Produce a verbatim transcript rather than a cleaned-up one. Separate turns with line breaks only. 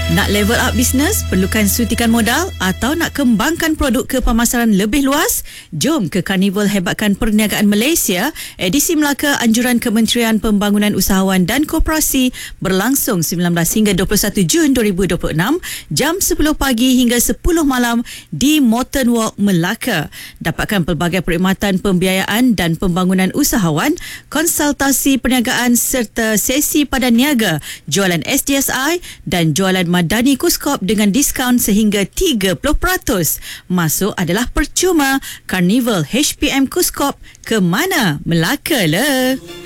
Nak level up bisnes, perlukan suntikan modal atau nak kembangkan produk ke pemasaran lebih luas? Jom ke Karnival Hebatkan Perniagaan Malaysia, edisi Melaka Anjuran Kementerian Pembangunan Usahawan dan Koperasi berlangsung sembilan belas hingga dua puluh satu Jun dua ribu dua puluh enam, jam sepuluh pagi hingga sepuluh malam di Moreton Walk, Melaka. Dapatkan pelbagai perkhidmatan pembiayaan dan pembangunan usahawan, konsultasi perniagaan serta sesi padan niaga, jualan S D S I dan jualan Madani Kuskop dengan diskaun sehingga tiga puluh peratus. Masuk adalah percuma. Karnival H P M Kuskop, ke mana? Melaka le.